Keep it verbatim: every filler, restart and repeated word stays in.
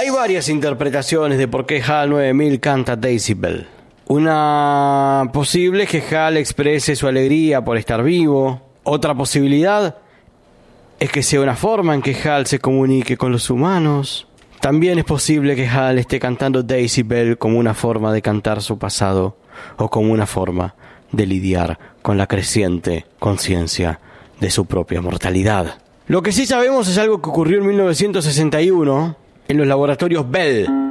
Hay varias interpretaciones de por qué HAL nueve mil canta Daisy Bell. Una posible es que HAL exprese su alegría por estar vivo. Otra posibilidad es que sea una forma en que HAL se comunique con los humanos. También es posible que HAL esté cantando Daisy Bell como una forma de cantar su pasado o como una forma de lidiar con la creciente conciencia de su propia mortalidad. Lo que sí sabemos es algo que ocurrió en mil novecientos sesenta y uno en los laboratorios Bell